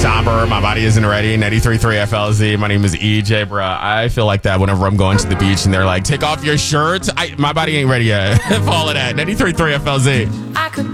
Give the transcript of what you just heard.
somber. My body isn't ready. 93.3 FLZ. My name is EJ, bruh. I feel like that whenever I'm going to the beach and they're like, take off your shirt. My body ain't ready yet. Follow that. 93.3 FLZ.